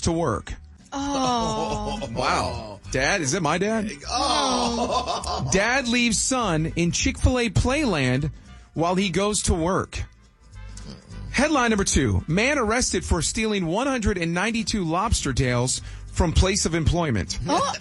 to work. Oh. Wow. Dad, is it my dad? Oh. Dad leaves son in Chick-fil-A Playland while he goes to work. Headline number 2. Man arrested for stealing 192 lobster tails from place of employment.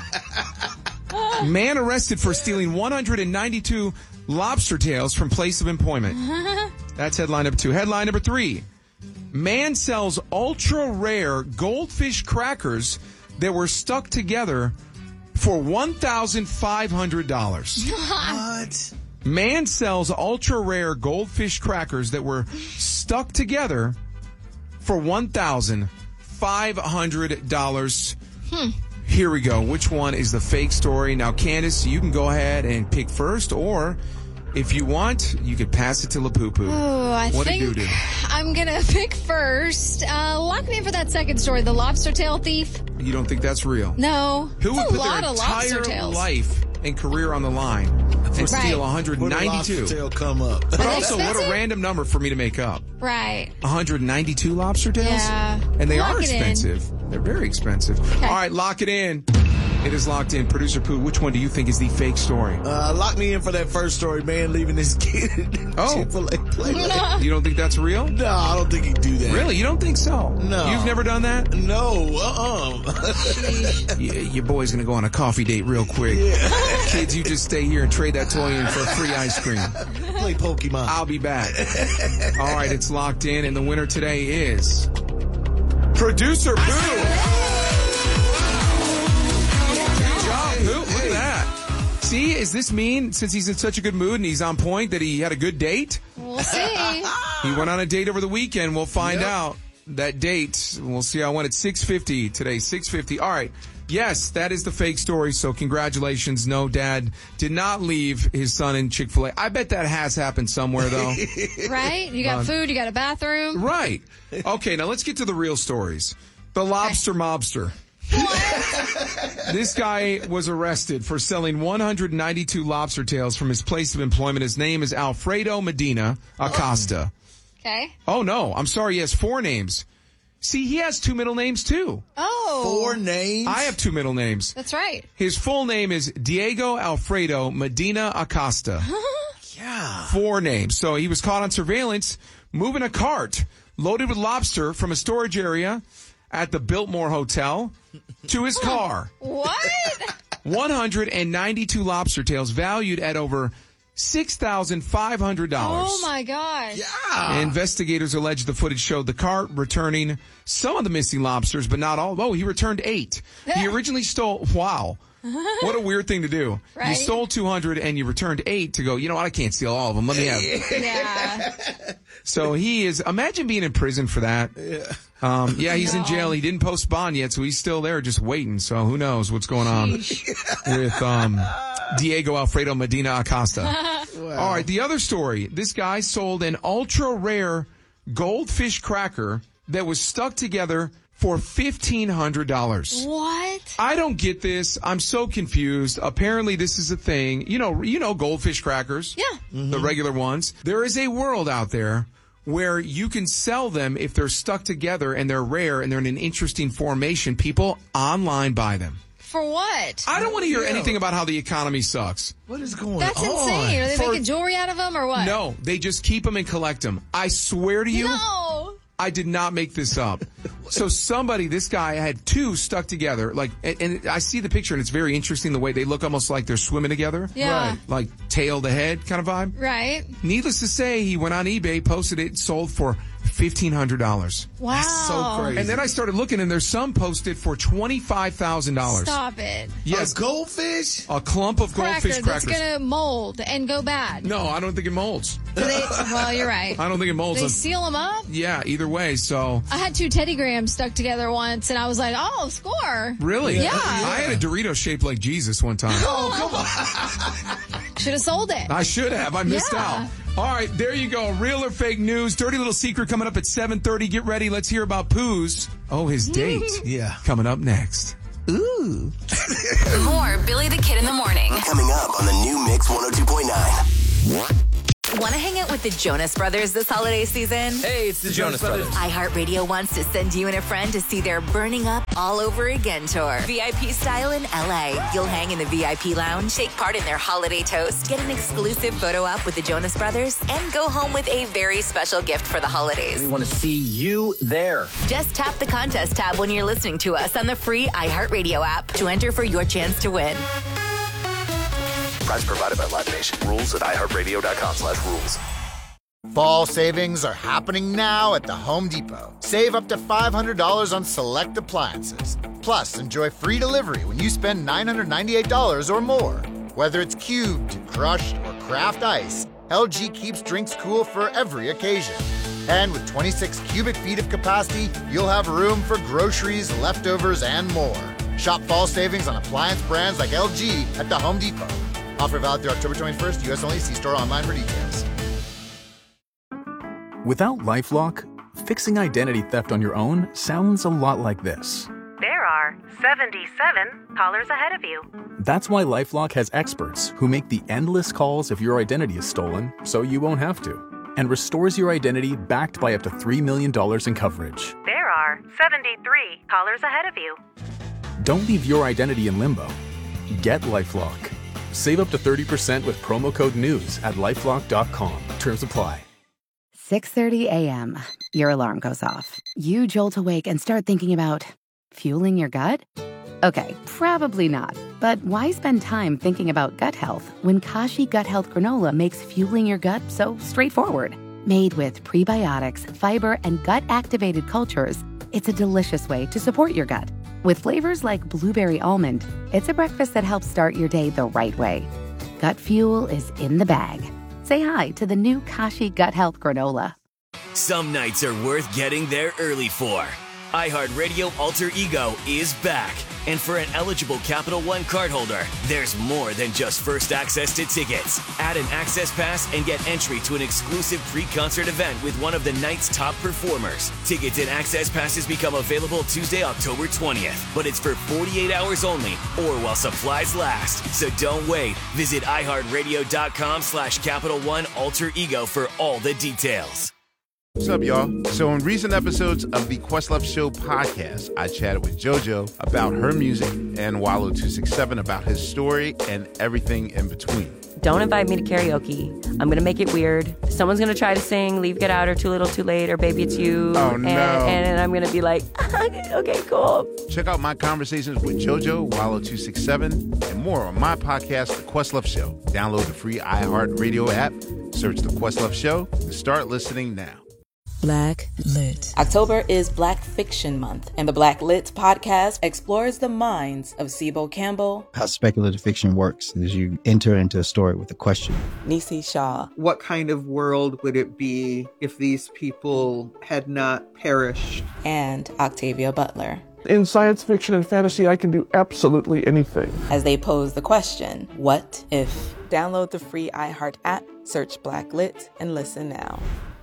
Man arrested for stealing 192 lobster tails from place of employment. That's headline number 2. Headline number 3. Man sells ultra-rare goldfish crackers that were stuck together for $1,500. What? Man sells ultra-rare goldfish crackers that were stuck together for $1,500. Here we go. Which one is the fake story? Now, Candace, you can go ahead and pick first, or if you want, you could pass it to LaPoo-Poo. Oh, I think I'm going to pick first. Lock me in for that second story, the lobster tail thief. You don't think that's real? No. Who would put lot their of lobster entire tails. life and career on the line and steal 192? Where the lobster tail come up? But they also, what a expensive? random number for me to make up. Right. 192 lobster tails? Yeah. And they Lock are it in. expensive. They're very expensive. Okay. All right, lock it in. It is locked in. Producer Pooh, which one do you think is the fake story? Lock me in for that first story, man, leaving his kid in Chick-fil-A Playland. You don't think that's real? No, I don't think he'd do that. Really? You don't think so? No. You've never done that? No, Your boy's going to go on a coffee date real quick. Kids, you just stay here and trade that toy in for free ice cream. Play Pokemon. I'll be back. All right, it's locked in, and the winner today is Producer Pooh. Good job, Pooh. Look at that. See, does this mean, since he's in such a good mood and he's on point, that he had a good date? We'll see. He went on a date over the weekend. We'll find out that date. We'll see how it went at 6:50 today. 6:50. All right. Yes, that is the fake story. So congratulations. No, Dad did not leave his son in Chick-fil-A. I bet that has happened somewhere, though. Right? You got food, you got a bathroom. Right. Okay, now let's get to the real stories. The lobster mobster. This guy was arrested for selling 192 lobster tails from his place of employment. His name is Alfredo Medina Acosta. Okay. Oh, no. I'm sorry. He has 4 names. See, he has 2 middle names, too. Oh. 4 names? I have 2 middle names. That's right. His full name is Diego Alfredo Medina Acosta. Yeah. 4 names. So he was caught on surveillance moving a cart loaded with lobster from a storage area at the Biltmore Hotel to his car. What? 192 lobster tails valued at over $6,500. Oh, my gosh. Yeah. Investigators allege the footage showed the cart returning some of the missing lobsters, but not all. Oh, he returned 8. He originally stole, wow. What a weird thing to do. Right? You stole 200 and you returned 8 to go, you know what, I can't steal all of them. Let me have it. Yeah. So he is, imagine being in prison for that. Yeah, he's in jail. He didn't post bond yet, so he's still there just waiting. So who knows what's going on with Diego Alfredo Medina Acosta. Wow. All right, the other story. This guy sold an ultra-rare goldfish cracker that was stuck together for $1,500. What? I don't get this. I'm so confused. Apparently, this is a thing. You know goldfish crackers? Yeah. The regular ones. There is a world out there where you can sell them if they're stuck together and they're rare and they're in an interesting formation. People online buy them. For what? I don't want to hear anything about how the economy sucks. What is going That's on? insane. Are they making jewelry out of them or what? No, they just keep them and collect them. I swear to you. No. I did not make this up. So this guy had 2 stuck together, and I see the picture and it's very interesting the way they look almost like they're swimming together. Yeah. Right. Like tail to head kind of vibe. Right. Needless to say, he went on eBay, posted it, sold for $1,500. Wow. That's so crazy. And then I started looking and there's some posted for $25,000. Stop it. Yes. A goldfish? A clump of goldfish That's crackers. going to mold and go bad. No, I don't think it molds. Well, you're right. I don't think it molds. They seal them up? Yeah, either way, so. I had 2 Teddy Grahams stuck together once, and I was like, oh, score. Really? Yeah. I had a Dorito shaped like Jesus one time. Oh, come on. Should have sold it. I should have. I missed out. All right, there you go. Real or fake news. Dirty little secret coming up at 7:30. Get ready. Let's hear about Pooh's. Oh, his date. Yeah. Coming up next. Ooh. More Billy the Kid in the Morning. Coming up on the new Mix 102.9. Want to hang out with the Jonas Brothers this holiday season? Hey, it's the Jonas Brothers. iHeartRadio wants to send you and a friend to see their Burning Up All Over Again tour. VIP style in LA. You'll hang in the VIP lounge, take part in their holiday toast, get an exclusive photo op with the Jonas Brothers, and go home with a very special gift for the holidays. We want to see you there. Just tap the contest tab when you're listening to us on the free iHeartRadio app to enter for your chance to win. Prize provided by Live Nation. Rules at iHeartRadio.com/rules. Fall savings are happening now at the Home Depot. Save up to $500 on select appliances. Plus, enjoy free delivery when you spend $998 or more. Whether it's cubed, crushed, or craft ice, LG keeps drinks cool for every occasion. And with 26 cubic feet of capacity, you'll have room for groceries, leftovers, and more. Shop fall savings on appliance brands like LG at the Home Depot. Offer valid through October 21st, U.S. only. See store online for details. Without LifeLock, fixing identity theft on your own sounds a lot like this. There are 77 callers ahead of you. That's why LifeLock has experts who make the endless calls if your identity is stolen, so you won't have to, and restores your identity backed by up to $3 million in coverage. There are 73 callers ahead of you. Don't leave your identity in limbo. Get LifeLock. Save up to 30% with promo code NEWS at LifeLock.com. Terms apply. 6:30 a.m. Your alarm goes off. You jolt awake and start thinking about fueling your gut? Okay, probably not. But why spend time thinking about gut health when Kashi Gut Health Granola makes fueling your gut so straightforward? Made with prebiotics, fiber, and gut-activated cultures, it's a delicious way to support your gut. With flavors like blueberry almond, it's a breakfast that helps start your day the right way. Gut fuel is in the bag. Say hi to the new Kashi Gut Health Granola. Some nights are worth getting there early for. iHeartRadio Alter Ego is back. And for an eligible Capital One cardholder, there's more than just first access to tickets. Add an access pass and get entry to an exclusive pre-concert event with one of the night's top performers. Tickets and access passes become available Tuesday, October 20th. But it's for 48 hours only or while supplies last. So don't wait. Visit iHeartRadio.com/Capital One Alter Ego for all the details. What's up, y'all? So in recent episodes of the Questlove Show podcast, I chatted with JoJo about her music and Wallow 267 about his story and everything in between. Don't invite me to karaoke. I'm going to make it weird. Someone's going to try to sing Leave, Get Out, or Too Little, Too Late, or Baby It's You. Oh, no. And I'm going to be like, okay, cool. Check out my conversations with JoJo, Wallow 267, and more on my podcast, The Questlove Show. Download the free iHeartRadio app, search The Questlove Show, and start listening now. Black Lit. October is Black Fiction Month, and the Black Lit podcast explores the minds of Sibo Campbell. How speculative fiction works is you enter into a story with a question. Nisi Shaw. What kind of world would it be if these people had not perished? And Octavia Butler. In science fiction and fantasy, I can do absolutely anything. As they pose the question, what if? Download the free iHeart app, search Black Lit, and listen now.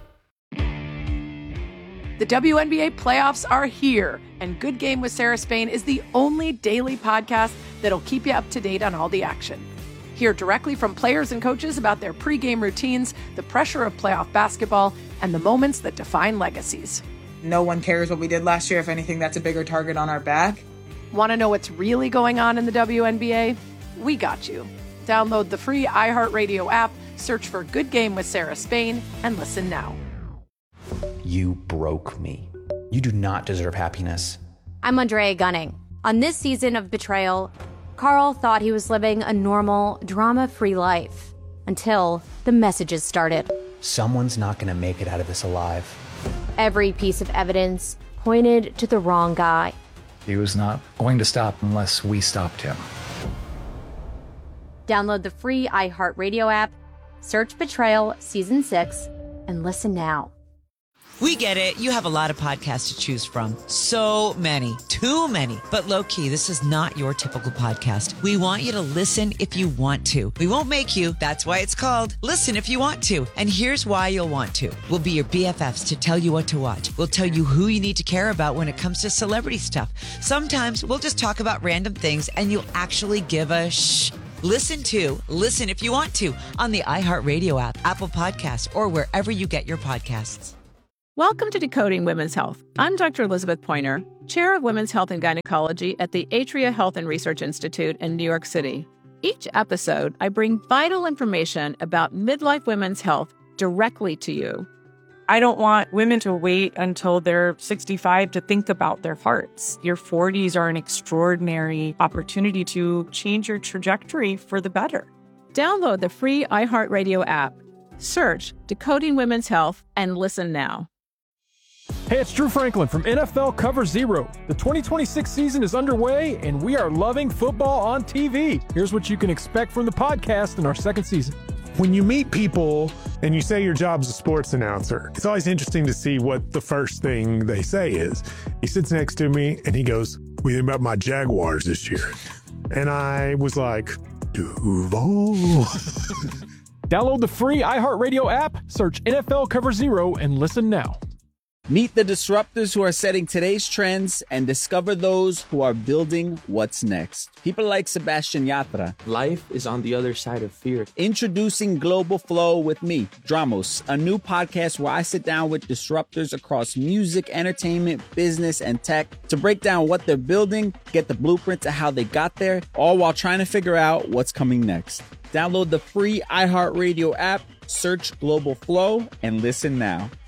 The WNBA playoffs are here, and Good Game with Sarah Spain is the only daily podcast that'll keep you up to date on all the action. Hear directly from players and coaches about their pregame routines, the pressure of playoff basketball, and the moments that define legacies. No one cares what we did last year. If anything, that's a bigger target on our back. Want to know what's really going on in the WNBA? We got you. Download the free iHeartRadio app, search for Good Game with Sarah Spain, and listen now. You broke me. You do not deserve happiness. I'm Andrea Gunning. On this season of Betrayal, Carl thought he was living a normal, drama-free life until the messages started. Someone's not going to make it out of this alive. Every piece of evidence pointed to the wrong guy. He was not going to stop unless we stopped him. Download the free iHeartRadio app, search Betrayal Season 6, and listen now. We get it. You have a lot of podcasts to choose from. So many. Too many. But low-key, this is not your typical podcast. We want you to listen if you want to. We won't make you. That's why it's called Listen If You Want To. And here's why you'll want to. We'll be your BFFs to tell you what to watch. We'll tell you who you need to care about when it comes to celebrity stuff. Sometimes we'll just talk about random things and you'll actually give a shh. Listen if you want to on the iHeartRadio app, Apple Podcasts, or wherever you get your podcasts. Welcome to Decoding Women's Health. I'm Dr. Elizabeth Pointer, Chair of Women's Health and Gynecology at the Atria Health and Research Institute in New York City. Each episode, I bring vital information about midlife women's health directly to you. I don't want women to wait until they're 65 to think about their hearts. Your 40s are an extraordinary opportunity to change your trajectory for the better. Download the free iHeartRadio app. Search Decoding Women's Health and listen now. Hey, it's Drew Franklin from NFL Cover Zero. The 2026 season is underway, and we are loving football on TV. Here's what you can expect from the podcast in our second season. When you meet people and you say your job's a sports announcer, it's always interesting to see what the first thing they say is. He sits next to me and he goes, "What do you think about my Jaguars this year?" And I was like, Duval. Download the free iHeartRadio app, search NFL Cover Zero, and listen now. Meet the disruptors who are setting today's trends and discover those who are building what's next. People like Sebastian Yatra. Life is on the other side of fear. Introducing Global Flow with me, Dramos, a new podcast where I sit down with disruptors across music, entertainment, business, and tech to break down what they're building, get the blueprint to how they got there, all while trying to figure out what's coming next. Download the free iHeartRadio app, search Global Flow, and listen now.